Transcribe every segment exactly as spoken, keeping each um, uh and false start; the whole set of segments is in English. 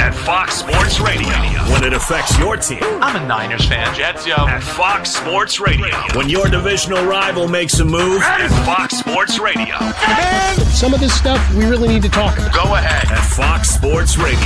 at Fox Sports Radio. When it affects your team. I'm a Niners fan. Jets, yo. At Fox Sports Radio. When your divisional rival makes a move. At Fox Sports Radio. And some of this stuff we really need to talk about. Go ahead. At Fox Sports Radio.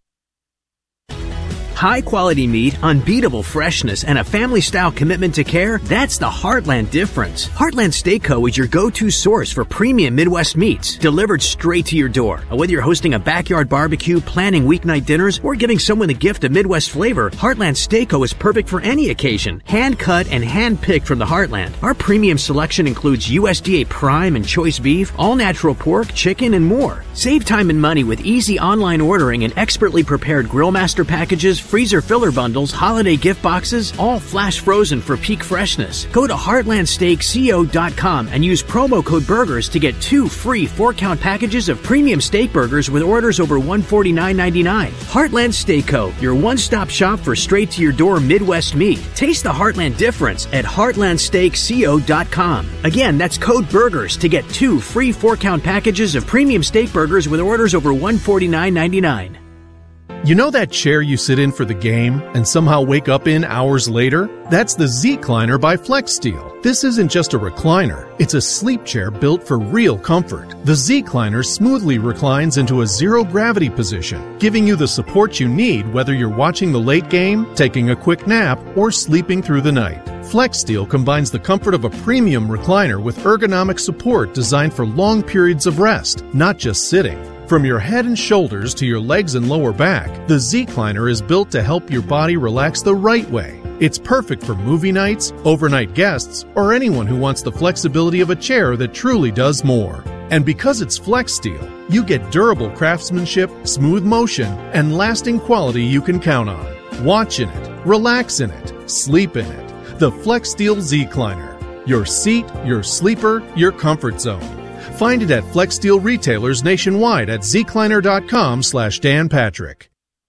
High-quality meat, unbeatable freshness, and a family-style commitment to care, that's the Heartland difference. Heartland Steak Co. is your go-to source for premium Midwest meats, delivered straight to your door. Whether you're hosting a backyard barbecue, planning weeknight dinners, or giving someone the gift of Midwest flavor, Heartland Steak Co. is perfect for any occasion. Hand-cut and hand-picked from the Heartland. Our premium selection includes U S D A Prime and Choice Beef, all-natural pork, chicken, and more. Save time and money with easy online ordering and expertly prepared Grill Master packages, freezer filler bundles, holiday gift boxes, all flash frozen for peak freshness. Go to heartland steak co dot com and use promo code BURGERS to get two free four-count packages of premium steak burgers with orders over one hundred forty-nine ninety-nine. Heartland Steak Co., your one-stop shop for straight-to-your-door Midwest meat. Taste the Heartland difference at heartland steak co dot com. Again, that's code BURGERS to get two free four-count packages of premium steak burgers with orders over one hundred forty-nine ninety-nine. You know that chair you sit in for the game and somehow wake up in hours later? That's the Z-Cliner by FlexSteel. This isn't just a recliner. It's a sleep chair built for real comfort. The Z-Cliner smoothly reclines into a zero-gravity position, giving you the support you need whether you're watching the late game, taking a quick nap, or sleeping through the night. FlexSteel combines the comfort of a premium recliner with ergonomic support designed for long periods of rest, not just sitting. From your head and shoulders to your legs and lower back, the Z-Cliner is built to help your body relax the right way. It's perfect for movie nights, overnight guests, or anyone who wants the flexibility of a chair that truly does more. And because it's FlexSteel, you get durable craftsmanship, smooth motion, and lasting quality you can count on. Watch in it, relax in it, sleep in it. The FlexSteel Z-Cliner. Your seat, your sleeper, your comfort zone. Find it at FlexSteel retailers nationwide at zcliner.com slash Dan Patrick.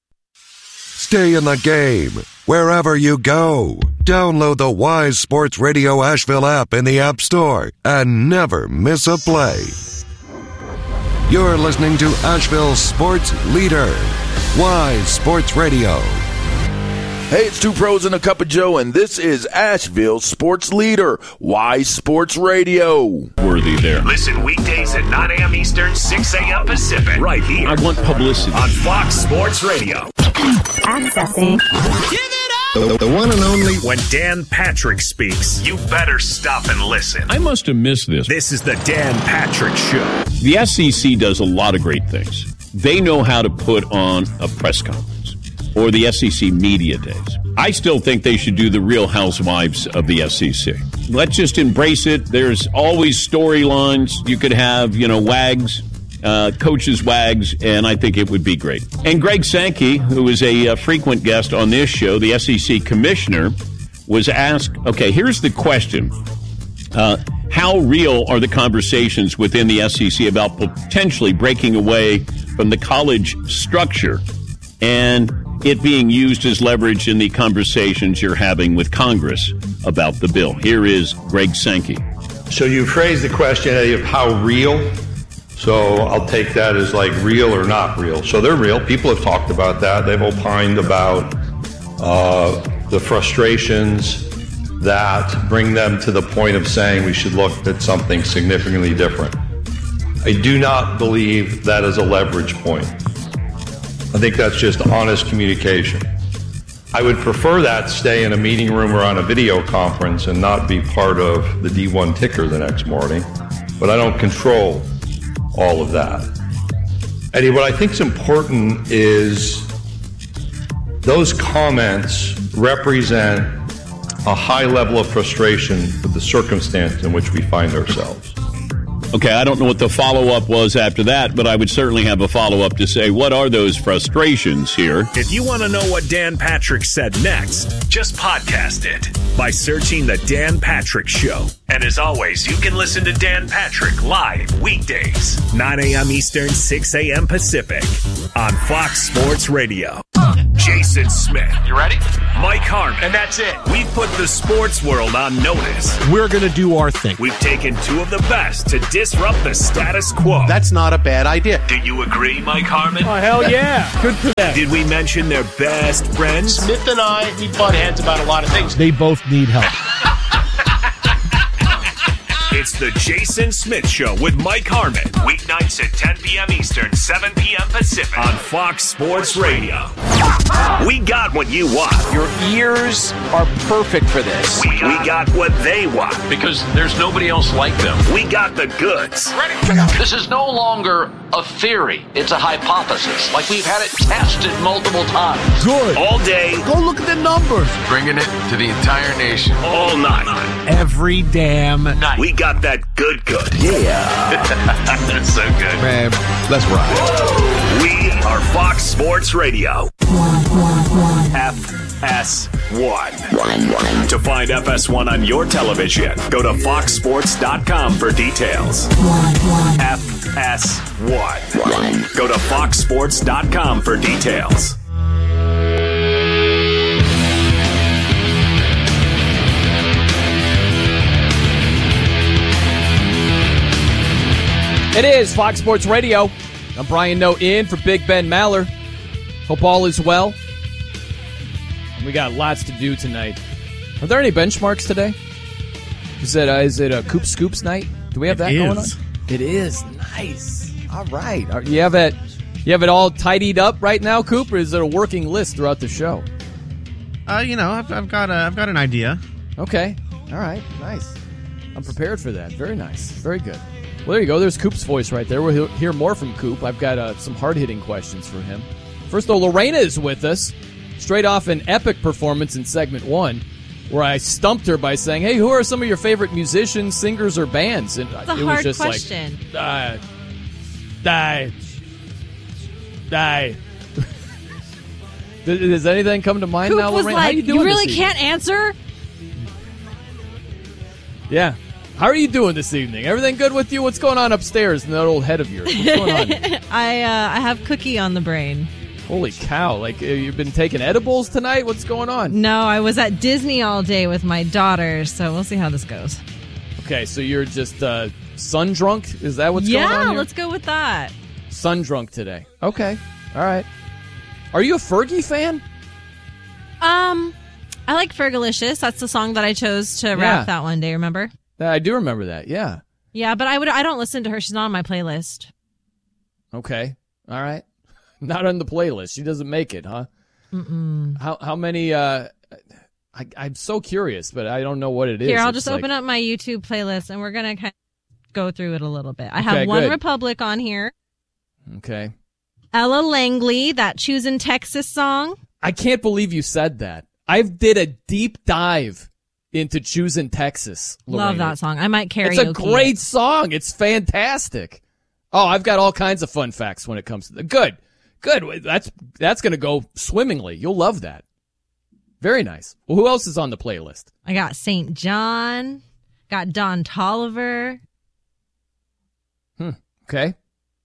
Stay in the game wherever you go. Download the Wise Sports Radio Asheville app in the App Store and never miss a play. You're listening to Asheville Sports Leader, Wise Sports Radio. Hey, it's Two Pros and a Cup of Joe, and this is Asheville Sports Leader, Wise Sports Radio. Worthy there. Listen weekdays at nine a.m. Eastern, six a.m. Pacific. Right here. I want publicity. On Fox Sports Radio. Accessing. Give it up! The, the one and only. When Dan Patrick speaks, you better stop and listen. I must have missed this. This is the Dan Patrick Show. The S E C does a lot of great things. They know how to put on a press conference. Or the S E C Media Days. I still think they should do the Real Housewives of the S E C. Let's just embrace it. There's always storylines. You could have, you know, wags, uh, coaches wags, and I think it would be great. And Greg Sankey, who is a uh, frequent guest on this show, the S E C commissioner, was asked, okay, here's the question. Uh, how real are the conversations within the S E C about potentially breaking away from the college structure and it being used as leverage in the conversations you're having with Congress about the bill? Here is Greg Sankey. So you phrased the question of how real. So I'll take that as like real or not real. So they're real. People have talked about that. They've opined about uh, the frustrations that bring them to the point of saying we should look at something significantly different. I do not believe that is a leverage point. I think that's just honest communication. I would prefer that stay in a meeting room or on a video conference and not be part of the D one ticker the next morning, but I don't control all of that. Eddie, what I think is important is those comments represent a high level of frustration with the circumstance in which we find ourselves. Okay, I don't know what the follow-up was after that, but I would certainly have a follow-up to say, what are those frustrations here? If you want to know what Dan Patrick said next, just podcast it by searching The Dan Patrick Show. And as always, you can listen to Dan Patrick live weekdays, nine a.m. Eastern, six a.m. Pacific, on Fox Sports Radio. Jason Smith. You ready? Mike Harmon. And that's it. We've put the sports world on notice. We're going to do our thing. We've taken two of the best to disrupt the status quo. That's not a bad idea. Do you agree, Mike Harmon? Oh, hell yeah. Good for them. Did we mention their best friends? Smith and I, we butt heads about a lot of things. They both need help. It's the Jason Smith Show with Mike Harmon. Weeknights at ten p.m. Eastern, seven p.m. Pacific. On Fox Sports Radio. We got what you want. Your ears are perfect for this. We got, we got what they want. Because there's nobody else like them. We got the goods. Ready? This is no longer a theory. It's a hypothesis. Like we've had it tested multiple times. Good. All day. Go look at the numbers. Bringing it to the entire nation. All night. Every damn night. We got that good good. Yeah. That's so good. Man, let's ride. We are Fox Sports Radio. F S one. To find F S one on your television, go to fox sports dot com for details. F S one. Go to fox sports dot com for details. It is Fox Sports Radio. I'm Brian Noe in for Big Ben Maller. Hope all is well. We got lots to do tonight. Are there any benchmarks today? Is it, uh, is it a Coop Scoops night? Do we have that it going is. on? It is. Nice. All right. Are, you have it You have it all tidied up right now, Coop, or is it a working list throughout the show? Uh, you know, I've, I've got a, I've got an idea. Okay. All right. Nice. I'm prepared for that. Very nice. Very good. Well, there you go. There's Coop's voice right there. We'll hear more from Coop. I've got uh, some hard-hitting questions for him. First, though, Lorena is with us, straight off an epic performance in segment one, where I stumped her by saying, hey, who are some of your favorite musicians, singers, or bands? And That's a it was hard just question. like, die, die, die. does, does anything come to mind Coop now, was Lorena? like, How you doing you really this evening? can't answer? Yeah. How are you doing this evening? Everything good with you? What's going on upstairs in that old head of yours? What's going on? I uh, I have cookie on the brain. Holy cow. Like, uh, you've been taking edibles tonight? What's going on? No, I was at Disney all day with my daughter, so we'll see how this goes. Okay, so you're just uh, sun drunk? Is that what's yeah, going on here? let's go with that. Sun drunk today. Okay. All right. Are you a Fergie fan? Um, I like Fergalicious. That's the song that I chose to Yeah. rap that one day, remember? I do remember that, yeah. Yeah, but I would I don't listen to her. She's not on my playlist. Okay. All right. Not on the playlist. She doesn't make it, huh? Mm-mm. How how many, uh, I, I'm so curious, but I don't know what it is. Here, I'll It's just like- open up my YouTube playlist, and we're going to kind of go through it a little bit. I Okay, have One good. Republic on here. Okay. Ella Langley, that Choosing Texas song. I can't believe you said that. I did a deep dive into Choosing Texas. Love Lorena. that song. I might karaoke It's a great it. song. It's fantastic. Oh, I've got all kinds of fun facts when it comes to the good. Good. That's that's going to go swimmingly. You'll love that. Very nice. Well, who else is on the playlist? I got Saint John. Got Don Tolliver. Hmm. Okay.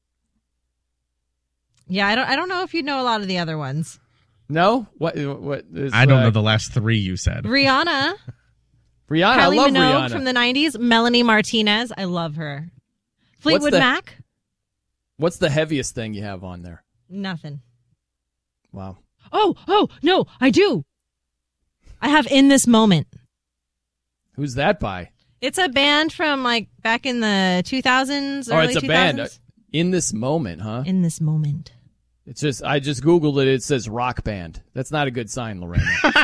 Yeah, I don't. I don't know if you know a lot of the other ones. No. What? What? Is, I don't uh, know the last three you said. Rihanna. Rihanna. Kylie I love Minogue Rihanna. from the nineties. Melanie Martinez. I love her. Fleetwood the- Mac. What's the heaviest thing you have on there? Nothing. Wow. Oh, oh, no, I do. I have In This Moment. Who's that by? It's a band from like back in the two thousands, Oh, early it's a two band. thousands. In This Moment, huh? In This Moment. It's just I just Googled it. It says rock band. That's not a good sign, Lorena.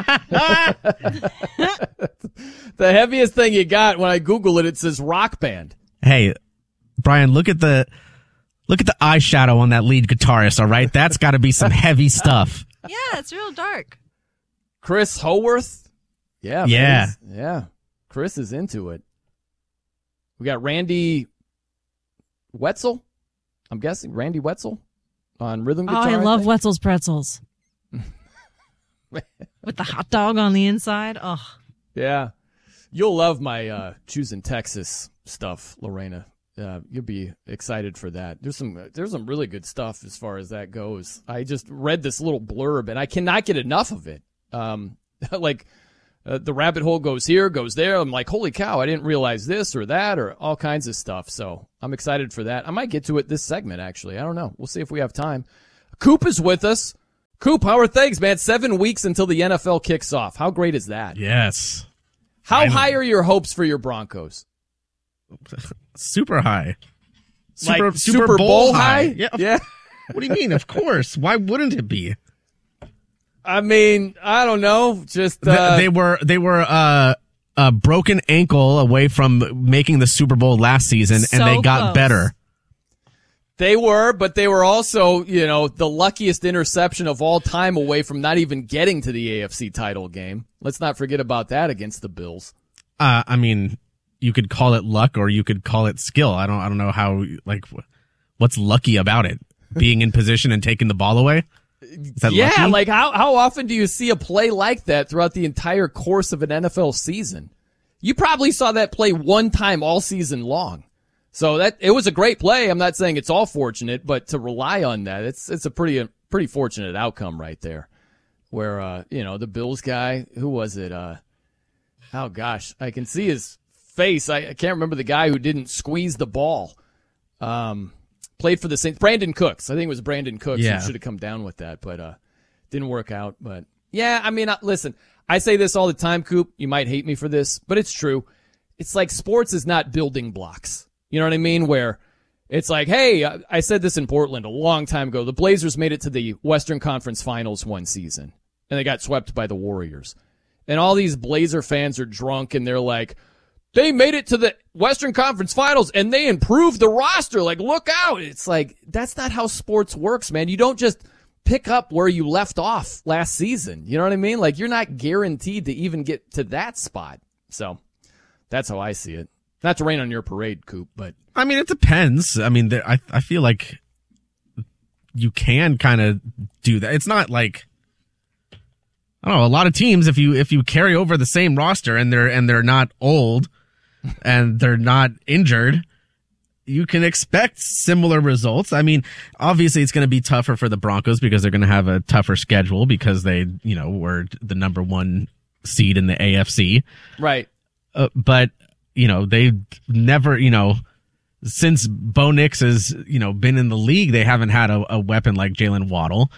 The heaviest thing you got when I Google it, it says rock band. Hey, Brian, look at the look at the eyeshadow on that lead guitarist. All right, that's got to be some heavy stuff. Yeah, it's real dark. Chris Howarth. Yeah. Yeah. man, he's- Yeah. Chris is into it. We got Randy Wetzel. I'm guessing Randy Wetzel on rhythm Oh, guitar. I love think. Wetzel's Pretzels. With the hot dog on the inside. Oh, Yeah. You'll love my uh, Choosing Texas stuff, Lorena. Uh, you'll be excited for that. There's some there's some really good stuff as far as that goes. I just read this little blurb, and I cannot get enough of it. Um, like, uh, the rabbit hole goes here, goes there. I'm like, holy cow, I didn't realize this or that or all kinds of stuff. So I'm excited for that. I might get to it this segment, actually. I don't know. We'll see if we have time. Coop is with us. Coop, how are things, man? Seven weeks until the N F L kicks off. How great is that? Yes. How Finally. high are your hopes for your Broncos? Super high. Super, like Super, Super Bowl, Bowl high? high? Yeah. yeah. What do you mean? Of course. Why wouldn't it be? I mean, I don't know. Just uh, they, they were they were uh, a broken ankle away from making the Super Bowl last season, so and they got close. better. They were, but they were also, you know, the luckiest interception of all time away from not even getting to the A F C title game. Let's not forget about that against the Bills. Uh, I mean, you could call it luck or you could call it skill. I don't, I don't know how, like, what's lucky about it? Being in position and taking the ball away? Is that yeah, lucky? like how, how often do you see a play like that throughout the entire course of an N F L season? You probably saw that play one time all season long. So that it was a great play. I'm not saying it's all fortunate, but to rely on that, it's it's a pretty pretty fortunate outcome right there. Where uh, you know, the Bills guy, who was it? Uh, oh gosh, I can see his face. I, I can't remember the guy who didn't squeeze the ball. Um, played for the Saints. Brandon Cooks. I think it was Brandon Cooks yeah. who should have come down with that, but uh, didn't work out. But yeah, I mean, uh, listen, I say this all the time, Coop. You might hate me for this, but it's true. It's like sports is not building blocks. You know what I mean? Where it's like, hey, I said this in Portland a long time ago. The Blazers made it to the Western Conference Finals one season, and they got swept by the Warriors. And all these Blazer fans are drunk, and they're like, they made it to the Western Conference Finals, and they improved the roster. Like, look out. It's like, that's not how sports works, man. You don't just pick up where you left off last season. You know what I mean? Like, you're not guaranteed to even get to that spot. So that's how I see it. Not to rain on your parade, Coop, but I mean, it depends. I mean, there, I I feel like you can kind of do that. It's not like, I don't know, a lot of teams, if you if you carry over the same roster and they're and they're not old and they're not injured, you can expect similar results. I mean, obviously it's going to be tougher for the Broncos because they're going to have a tougher schedule because they, you know, were the number one seed in the A F C. Right. Uh, but you know, they've never, you know, since Bo Nix has, you know, been in the league, they haven't had a, a weapon like Jalen Waddle.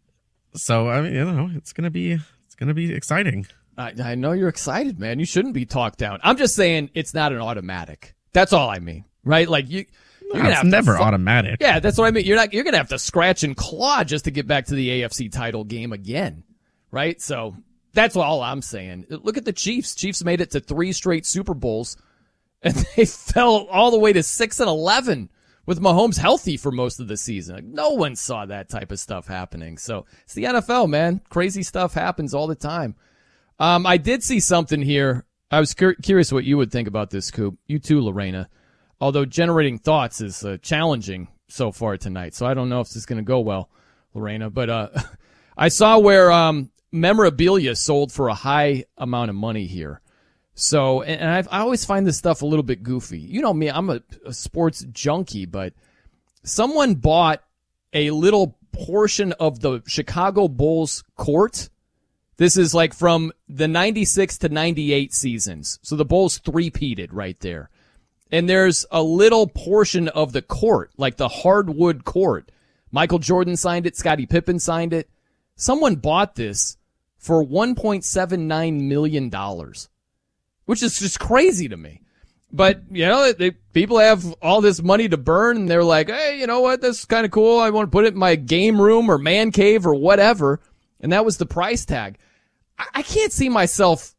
So, I mean, you know, it's going to be, it's going to be exciting. I, I know you're excited, man. You shouldn't be talked down. I'm just saying it's not an automatic. That's all I mean, right? Like you, you're no, gonna it's have never to, automatic. Yeah, that's what I mean. You're not, you're going to have to scratch and claw just to get back to the A F C title game again, right? So that's all I'm saying. Look at the Chiefs. Chiefs made it to three straight Super Bowls. And they fell all the way to six and eleven with Mahomes healthy for most of the season. Like, no one saw that type of stuff happening. So it's the N F L, man. Crazy stuff happens all the time. Um, I did see something here. I was cur- curious what you would think about this, Coop. You too, Lorena. Although generating thoughts is uh, challenging so far tonight, so I don't know if this is going to go well, Lorena. But uh, I saw where um, memorabilia sold for a high amount of money here. So, and I've, I always find this stuff a little bit goofy. You know me, I'm a, a sports junkie, but someone bought a little portion of the Chicago Bulls court. This is like from the ninety-six to ninety-eight seasons. So the Bulls three-peated right there. And there's a little portion of the court, like the hardwood court. Michael Jordan signed it. Scottie Pippen signed it. Someone bought this for one point seven nine million dollars. Which is just crazy to me. But, you know, they, people have all this money to burn, and they're like, hey, you know what, this is kind of cool. I want to put it in my game room or man cave or whatever. And that was the price tag. I, I can't see myself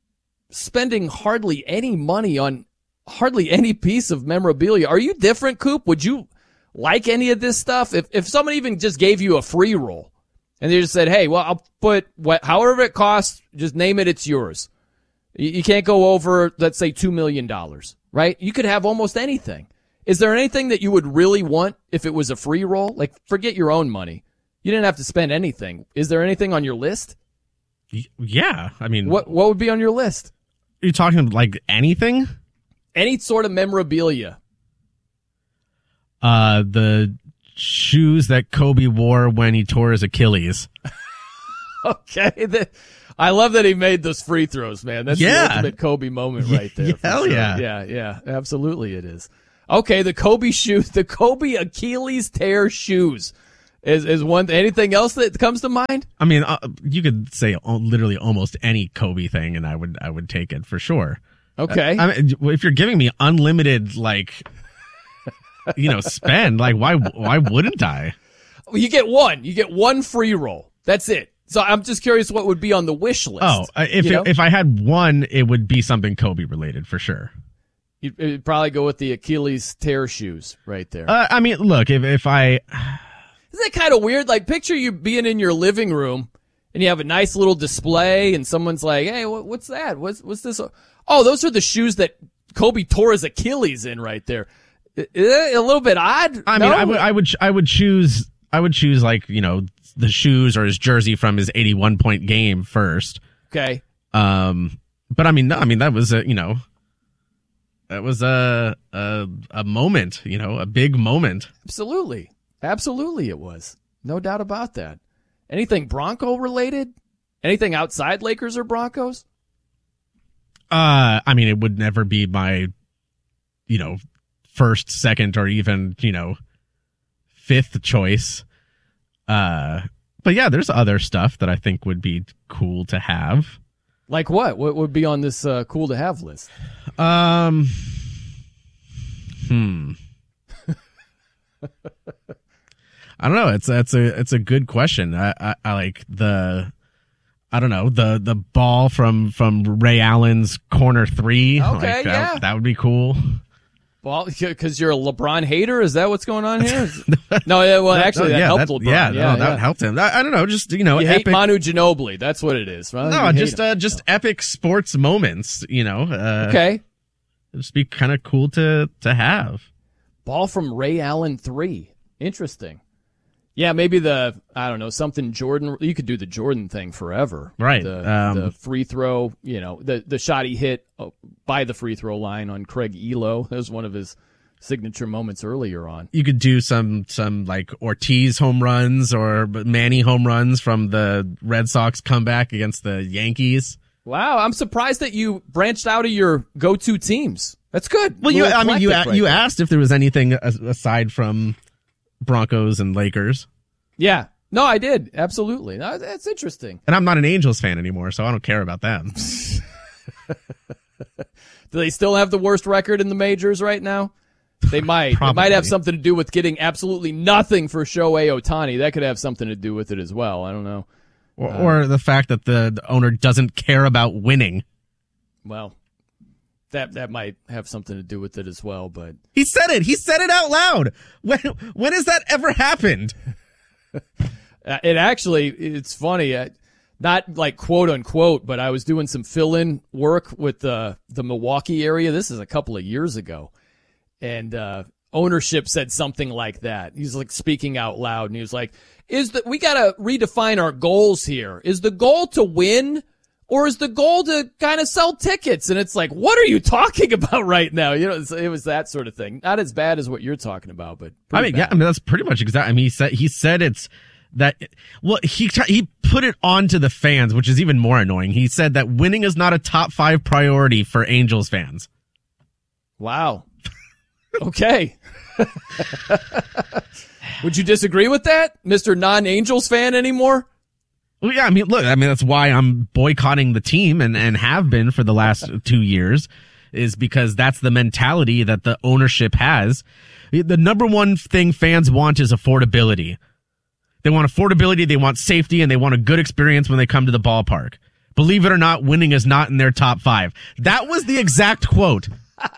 spending hardly any money on hardly any piece of memorabilia. Are you different, Coop? Would you like any of this stuff? If if someone even just gave you a free roll, and they just said, hey, well, I'll put what, however it costs, just name it, it's yours. You can't go over, let's say, two million dollars, right? You could have almost anything. Is there anything that you would really want if it was a free roll? Like, forget your own money. You didn't have to spend anything. Is there anything on your list? Yeah. I mean, what what would be on your list? Are you talking like anything? Any sort of memorabilia. Uh, the shoes that Kobe wore when he tore his Achilles. Okay. The, I love that he made those free throws, man. That's yeah. the ultimate Kobe moment right there. Hell sure. yeah. Yeah, yeah. Absolutely it is. Okay, the Kobe shoes, the Kobe Achilles tear shoes is, is one. Anything else that comes to mind? I mean, uh, you could say literally almost any Kobe thing, and I would I would take it for sure. Okay. Uh, I mean, if you're giving me unlimited, like, you know, spend, like, why why wouldn't I? Well, you get one. You get one free roll. That's it. So I'm just curious what would be on the wish list. Oh, if you know? it, if I had one, it would be something Kobe related for sure. You'd, you'd probably go with the Achilles tear shoes right there. Uh, I mean, look, if if I... Isn't that kind of weird? Like, picture you being in your living room and you have a nice little display and someone's like, hey, what, what's that? What's, what's this? Oh, those are the shoes that Kobe tore his Achilles in right there. A little bit odd. I mean, no? I would, I would, I would choose, I would choose like, you know, the shoes or his jersey from his eighty-one point game first. Okay. Um, but I mean, no, I mean, that was a, you know, that was a, a, a moment, you know, a big moment. Absolutely. Absolutely it was. No doubt about that. Anything Bronco related? Anything outside Lakers or Broncos? Uh, I mean, it would never be my, you know, first, second, or even, you know, fifth choice. Uh, but yeah, there's other stuff that I think would be cool to have. Like what? What would be on this uh, cool to have list? Um, hmm. I don't know. It's that's a it's a good question. I, I, I like the I don't know the the ball from from Ray Allen's corner three. Okay, like that, yeah, that would be cool. Well, because you're a LeBron hater, is that what's going on here? No, yeah, well, actually, that yeah, helped that, LeBron. Yeah, yeah, no, that yeah. helped him. I, I don't know, just you know, you epic, hate Manu Ginobili. That's what it is. Well, no, you just uh, just no. epic sports moments. You know. Uh, okay. It'd just be kind of cool to to have. Ball from Ray Allen three. Interesting. Yeah, maybe the, I don't know, something Jordan, you could do the Jordan thing forever. Right. The, um, the free throw, you know, the, the shot he hit by the free throw line on Craig Elo. That was one of his signature moments earlier on. You could do some, some like Ortiz home runs or Manny home runs from the Red Sox comeback against the Yankees. Wow, I'm surprised that you branched out of your go-to teams. That's good. Well, you, I mean, you, right you there. asked if there was anything aside from Broncos and Lakers. Yeah. No, I did. Absolutely. No, that's interesting. And I'm not an Angels fan anymore, so I don't care about them. Do they still have the worst record in the majors right now? They might. It might have something to do with getting absolutely nothing for Shohei Ohtani. That could have something to do with it as well. I don't know. Or, uh, or the fact that the, the owner doesn't care about winning. Well, That that might have something to do with it as well, but he said it. He said it out loud. When when has that ever happened? It actually, it's funny. Uh, not like quote unquote, but I was doing some fill-in work with the the Milwaukee area. This is a couple of years ago, and uh, ownership said something like that. He's like speaking out loud, and he was like, "Is that we got to redefine our goals here? Is the goal to win?" Or is the goal to kind of sell tickets? And it's like, what are you talking about right now? You know, it was that sort of thing. Not as bad as what you're talking about, but I mean, bad. yeah, I mean that's pretty much exactly. I mean, he said he said it's that. Well, he he put it on to the fans, which is even more annoying. He said that winning is not a top five priority for Angels fans. Wow. Okay. Would you disagree with that, Mister Non-Angels fan anymore? Well, yeah, I mean, look, I mean, that's why I'm boycotting the team and, and have been for the last two years is because that's the mentality that the ownership has. The number one thing fans want is affordability. They want affordability, they want safety, and they want a good experience when they come to the ballpark. Believe it or not, winning is not in their top five. That was the exact quote.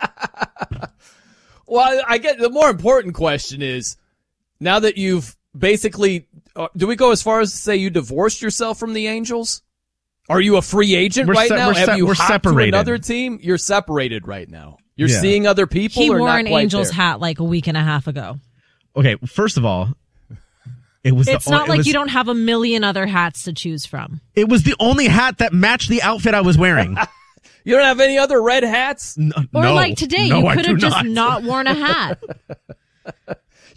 Well, I get the more important question is, now that you've basically, uh, do we go as far as to say you divorced yourself from the Angels? Are you a free agent we're right se- now? We're, Have se- you we're hopped separated. to another team? You're separated right now. You're yeah. seeing other people. He or wore not an quite Angels there? hat like a week and a half ago. Okay, first of all, it was. It's the, not it like was, you don't have a million other hats to choose from. It was the only hat that matched the outfit I was wearing. You don't have any other red hats? No, or no, like today, no, you I could have do just not. not worn a hat.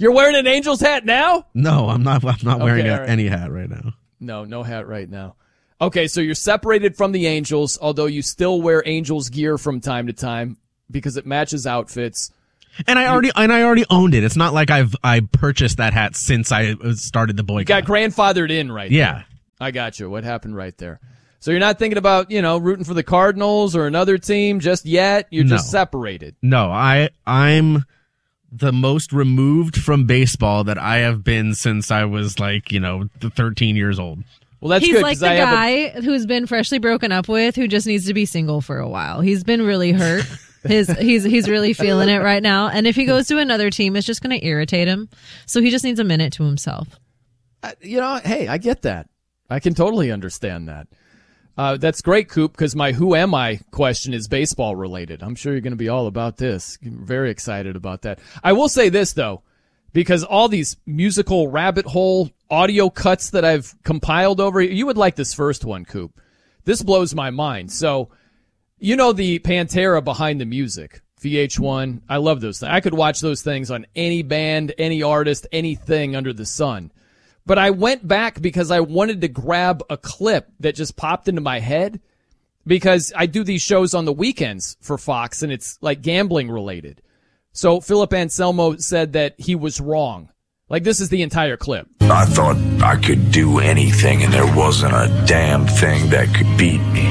You're wearing an Angels hat now? No, I'm not. I'm not wearing Okay, a, all right. any hat right now. No, no hat right now. Okay, so you're separated from the Angels, although you still wear Angels gear from time to time because it matches outfits. And I already and I already owned it. It's not like I've I purchased that hat since I started the boycott. You got grandfathered in right Yeah. there. I got you. What happened right there? So you're not thinking about, you know, rooting for the Cardinals or another team just yet. You're No. just separated. No, I I'm the most removed from baseball that I have been since I was like, you know, thirteen years old. Well, that's He's good. like 'cause the I have a- guy who's been freshly broken up with, who just needs to be single for a while. He's been really hurt. His he's he's really feeling it right now. And if he goes to another team, it's just going to irritate him. So he just needs a minute to himself. Uh, you know, hey, I get that. I can totally understand that. Uh, that's great, Coop, because my who am I question is baseball related. I'm sure you're going to be all about this. I'm very excited about that. I will say this, though, because all these musical rabbit hole audio cuts that I've compiled over, you would like this first one, Coop. This blows my mind. So, you know the Pantera Behind the Music, V H one. I love those things. I could watch those things on any band, any artist, anything under the sun. But I went back because I wanted to grab a clip that just popped into my head because I do these shows on the weekends for Fox and it's like gambling related. So Philip Anselmo said that he was wrong. Like this is the entire clip. I thought I could do anything and there wasn't a damn thing that could beat me.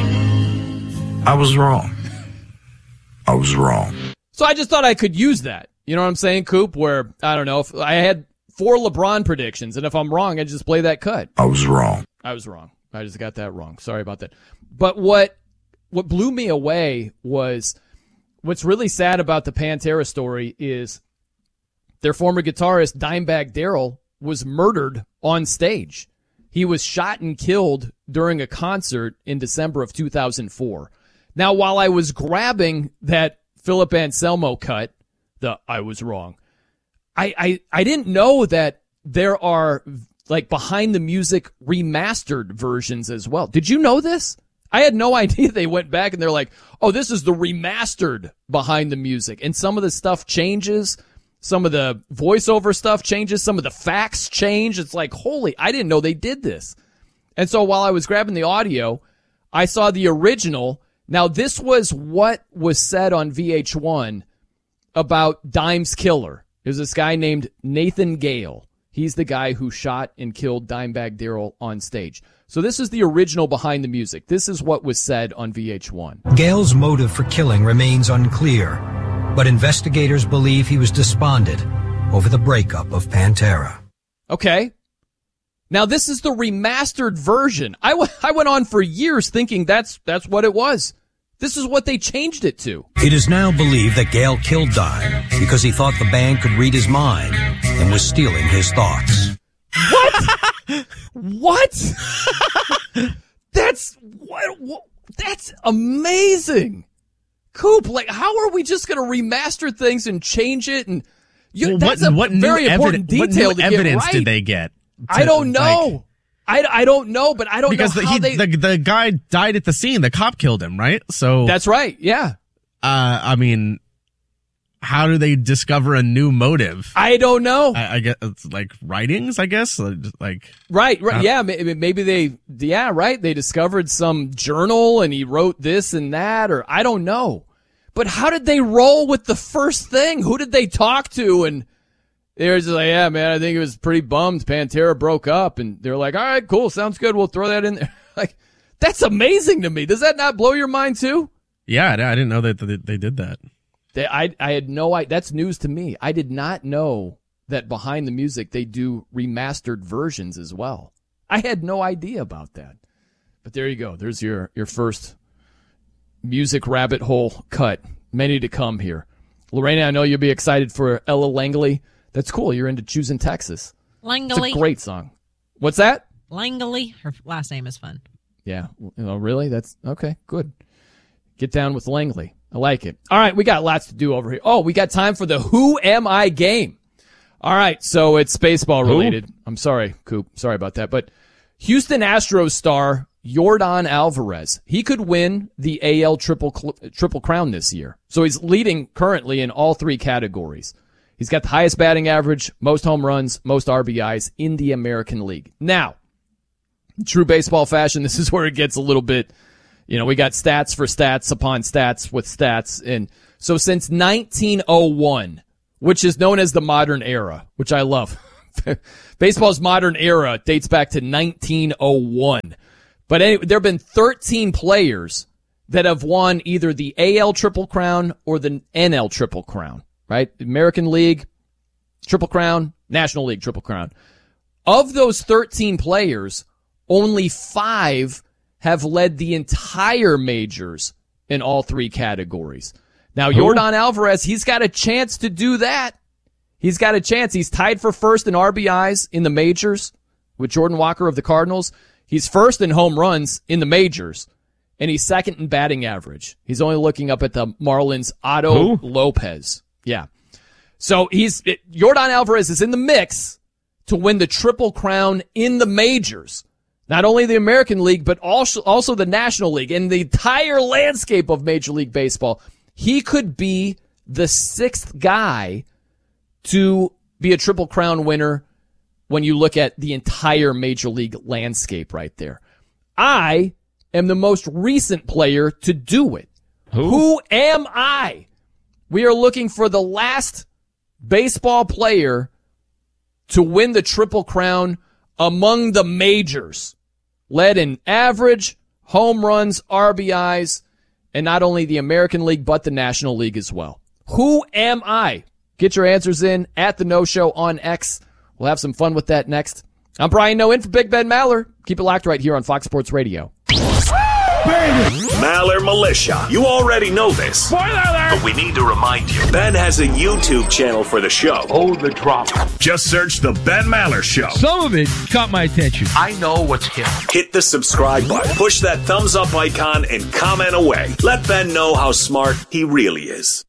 I was wrong. I was wrong. So I just thought I could use that. You know what I'm saying, Coop? Where, I don't know, if I had four LeBron predictions, and if I'm wrong, I just play that cut. I was wrong. I was wrong. I just got that wrong. Sorry about that. But what what blew me away was what's really sad about the Pantera story is their former guitarist, Dimebag Darrell, was murdered on stage. He was shot and killed during a concert in December of two thousand four. Now, while I was grabbing that Philip Anselmo cut, the I was wrong, I, I, I didn't know that there are like behind the music remastered versions as well. Did you know this? I had no idea. They went back and they're like, oh, this is the remastered behind the music. And some of the stuff changes. Some of the voiceover stuff changes. Some of the facts change. It's like, holy, I didn't know they did this. And so while I was grabbing the audio, I saw the original. Now, this was what was said on V H one about Dime's killer. There's this guy named Nathan Gale. He's the guy who shot and killed Dimebag Darrell on stage. So this is the original behind the music. This is what was said on V H one. Gale's motive for killing remains unclear, but investigators believe he was despondent over the breakup of Pantera. Okay. Now this is the remastered version. I, w- I went on for years thinking that's that's what it was. This is what they changed it to. It is now believed that Gale killed Dime because he thought the band could read his mind and was stealing his thoughts. What? What? That's what, what? That's amazing, Coop. Like, how are we just going to remaster things and change it? And you, well, that's what, a what very new important evi- detail what new to get evidence right. did they get? To, I don't know. Like, I, I don't know, but I don't because know the, how he, they. the the guy died at the scene. The cop killed him, right? So that's right. Yeah. Uh, I mean, how do they discover a new motive? I don't know. I, I guess it's like writings. I guess like right, right. Uh, yeah, maybe, maybe they. Yeah, right. They discovered some journal and he wrote this and that, or I don't know. But how did they roll with the first thing? Who did they talk to? And they're just like, yeah, man, I think it was pretty bummed. Pantera broke up, and they're like, all right, cool, sounds good. We'll throw that in there. Like, that's amazing to me. Does that not blow your mind too? Yeah, I didn't know that they did that. They, I, I had no idea. That's news to me. I did not know that behind the music they do remastered versions as well. I had no idea about that. But there you go. There's your, your first music rabbit hole cut. Many to come here. Lorena, I know you'll be excited for Ella Langley. That's cool. You're into Choosing Texas. Langley. It's a great song. What's that? Langley. Her last name is fun. Yeah. Oh, really? That's okay. Good. Get down with Langley. I like it. All right. We got lots to do over here. Oh, we got time for the Who Am I game. All right. So it's baseball related. Who? I'm sorry, Coop. Sorry about that. But Houston Astros star Yordan Alvarez, he could win the A L triple, triple crown this year. So he's leading currently in all three categories. He's got the highest batting average, most home runs, most R B Is in the American League. Now, true baseball fashion, this is where it gets a little bit, you know, we got stats for stats upon stats with stats. And so since nineteen oh one, which is known as the modern era, which I love. Baseball's modern era dates back to nineteen oh one. But anyway, there have been thirteen players that have won either the A L Triple Crown or the N L Triple Crown, right? American League Triple Crown, National League Triple Crown. Of those thirteen players, only five have led the entire majors in all three categories. Now, Yordan Alvarez, he's got a chance to do that. He's got a chance. He's tied for first in R B Is in the majors with Jordan Walker of the Cardinals. He's first in home runs in the majors, and he's second in batting average. He's only looking up at the Marlins' Otto Who? Lopez. Yeah. So he's it, Yordan Alvarez is in the mix to win the Triple Crown in the majors. Not only the American League, but also, also the National League and the entire landscape of Major League Baseball. He could be the sixth guy to be a Triple Crown winner when you look at the entire Major League landscape right there. I am the most recent player to do it. Who, Who am I? We are looking for the last baseball player to win the Triple Crown among the majors, led in average, home runs, R B Is, and not only the American League, but the National League as well. Who am I? Get your answers in at the No Show on X. We'll have some fun with that next. I'm Brian Noe in for Big Ben Maller. Keep it locked right here on Fox Sports Radio. Maller Militia. You already know this. Spoiler alert! But we need to remind you. Ben has a YouTube channel for the show. Oh, the drama. Just search The Ben Maller Show. Some of it caught my attention. I know what's hip. Hit the subscribe button. Push that thumbs up icon and comment away. Let Ben know how smart he really is.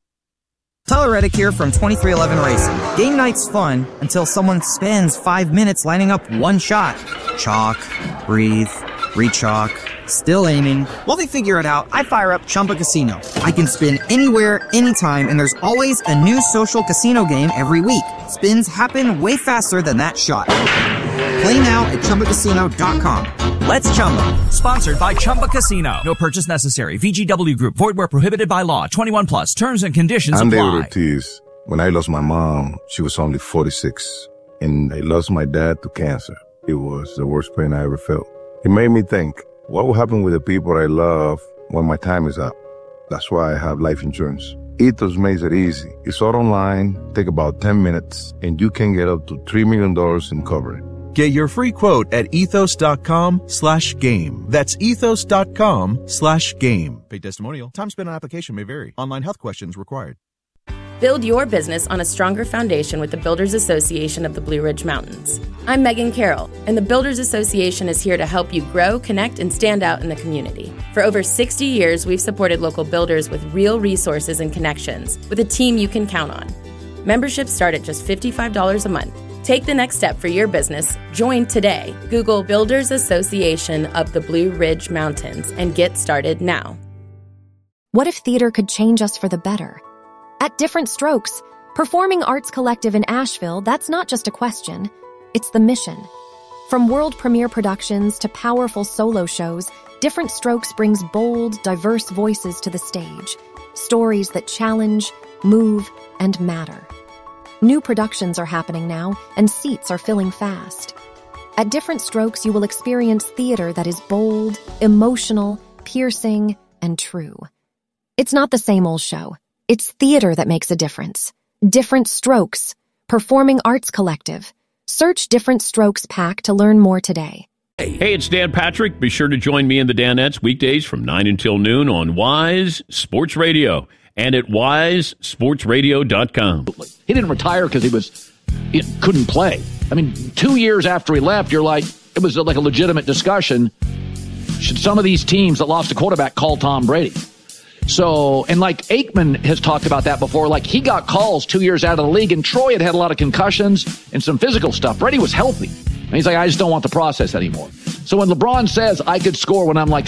Tyler Reddick here from twenty-three eleven Racing. Game night's fun until someone spends five minutes lining up one shot. Chalk, breathe, re-chalk, still aiming. While they figure it out, I fire up Chumba Casino. I can spin anywhere, anytime, and there's always a new social casino game every week. Spins happen way faster than that shot. Play now at Chumba Casino dot com. Let's Chumba. Sponsored by Chumba Casino. No purchase necessary. V G W Group. Void where prohibited by law. twenty-one plus. Terms and conditions I'm apply. David Ortiz. When I lost my mom, she was only forty-six. And I lost my dad to cancer. It was the worst pain I ever felt. It made me think, what will happen with the people I love when my time is up? That's why I have life insurance. Ethos makes it easy. It's all online, take about ten minutes, and you can get up to three million dollars in coverage. Get your free quote at ethos.com slash game. That's ethos.com slash game. Paid testimonial. Time spent on application may vary. Online health questions required. Build your business on a stronger foundation with the Builders Association of the Blue Ridge Mountains. I'm Megan Carroll, and the Builders Association is here to help you grow, connect, and stand out in the community. For over sixty years, we've supported local builders with real resources and connections, with a team you can count on. Memberships start at just fifty-five dollars a month. Take the next step for your business. Join today. Google Builders Association of the Blue Ridge Mountains and get started now. What if theater could change us for the better? At Different Strokes, Performing Arts Collective in Asheville, that's not just a question, it's the mission. From world premiere productions to powerful solo shows, Different Strokes brings bold, diverse voices to the stage. Stories that challenge, move, and matter. New productions are happening now, and seats are filling fast. At Different Strokes, you will experience theater that is bold, emotional, piercing, and true. It's not the same old show. It's theater that makes a difference. Different Strokes, Performing Arts Collective. Search Different Strokes Pack to learn more today. Hey, it's Dan Patrick. Be sure to join me and the Danettes weekdays from nine until noon on Wise Sports Radio and at wise sports radio dot com. He didn't retire because he was he couldn't play. I mean, two years after he left, you're like, it was like a legitimate discussion. Should some of these teams that lost a quarterback call Tom Brady? So, and like Aikman has talked about that before, like he got calls two years out of the league, and Troy had had a lot of concussions and some physical stuff. Brady was healthy. And he's like, I just don't want the process anymore. So when LeBron says I could score when I'm like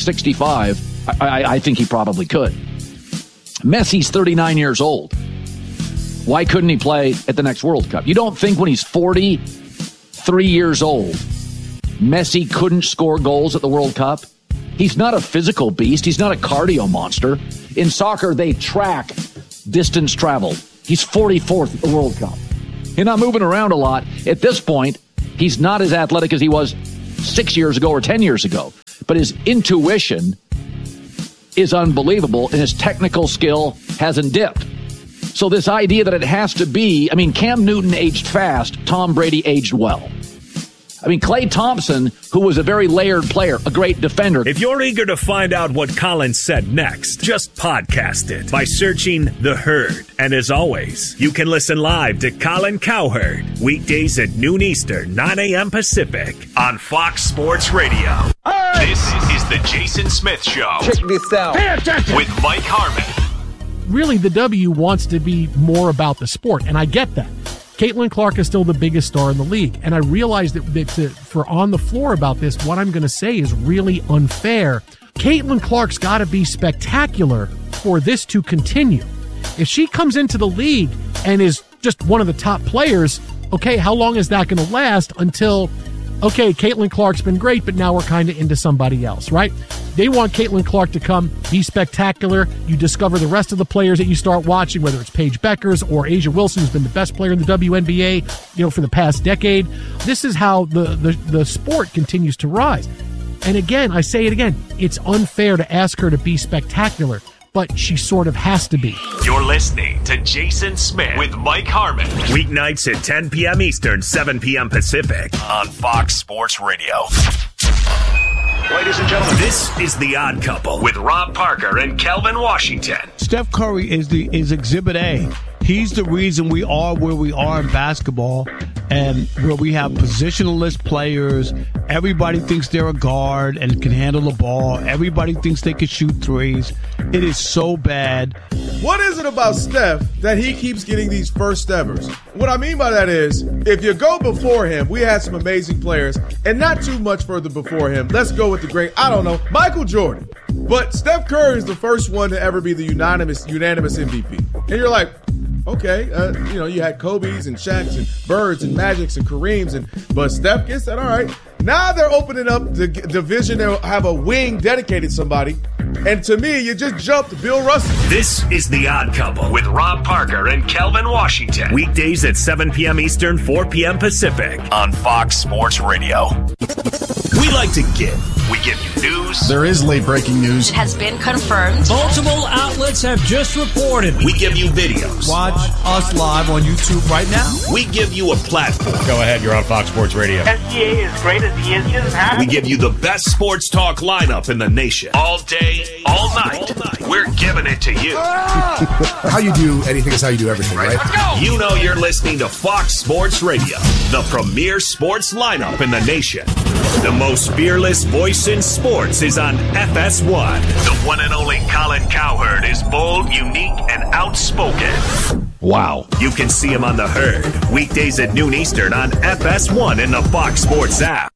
sixty-five, I, I, I think he probably could. Messi's thirty-nine years old. Why couldn't he play at the next World Cup? You don't think when he's forty-three years old, Messi couldn't score goals at the World Cup? He's not a physical beast. He's not a cardio monster. In soccer, they track distance traveled. He's forty-fourth at the World Cup. He's not moving around a lot. At this point, he's not as athletic as he was six years ago or ten years ago. But his intuition is unbelievable, and his technical skill hasn't dipped. So this idea that it has to be, I mean, Cam Newton aged fast, Tom Brady aged well. I mean, Klay Thompson, who was a very layered player, a great defender. If you're eager to find out what Colin said next, just podcast it by searching The Herd. And as always, you can listen live to Colin Cowherd, weekdays at noon Eastern, nine a.m. Pacific, on Fox Sports Radio. This is the Jason Smith Show. Check this out. Pay attention. With Mike Harmon. Really, the W wants to be more about the sport, and I get that. Caitlin Clark is still the biggest star in the league, and I realize that, that to, for On the Floor about this, what I'm going to say is really unfair. Caitlin Clark's got to be spectacular for this to continue. If she comes into the league and is just one of the top players, okay, how long is that going to last until, okay, Caitlin Clark's been great, but now we're kind of into somebody else, right? They want Caitlin Clark to come, be spectacular. You discover the rest of the players that you start watching, whether it's Paige Beckers or Asia Wilson, who's been the best player in the W N B A, you know, for the past decade. This is how the, the, the sport continues to rise. And again, I say it again, it's unfair to ask her to be spectacular, but she sort of has to be. You're listening to Jason Smith with Mike Harmon. Weeknights at ten p.m. Eastern, seven p.m. Pacific on Fox Sports Radio. Ladies and gentlemen, this is The Odd Couple with Rob Parker and Kelvin Washington. Steph Curry is the is Exhibit A. He's the reason we are where we are in basketball and where we have positionless players. Everybody thinks they're a guard and can handle the ball. Everybody thinks they can shoot threes. It is so bad. What is it about Steph that he keeps getting these first evers? What I mean by that is, if you go before him, we had some amazing players, and not too much further before him. Let's go with the great, I don't know, Michael Jordan. But Steph Curry is the first one to ever be the unanimous unanimous M V P. And you're like, okay, uh, you know, you had Kobe's and Shaq's and Birds and Magic's and Kareem's, and but Steph gets that, all right. Now they're opening up the division. They'll have a wing dedicated to somebody. And to me, you just jumped Bill Russell. This is The Odd Couple with Rob Parker and Kelvin Washington. Weekdays at seven p.m. Eastern, four p.m. Pacific on Fox Sports Radio. We like to give. We give you news. There is late breaking news. It has been confirmed. Multiple outlets have just reported. We give you videos. Watch us live on YouTube right now. We give you a platform. Go ahead, you're on Fox Sports Radio. S G A is great as he is. Just we give you the best sports talk lineup in the nation. All day, all night. All night. We're giving it to you. How you do anything is how you do everything, right? Let's go. You know you're listening to Fox Sports Radio, the premier sports lineup in the nation. The most fearless voice in sports is on F S one. The one and only Colin Cowherd is bold, unique, and outspoken. Wow. You can see him on The Herd, weekdays at noon Eastern on F S one in the Fox Sports app.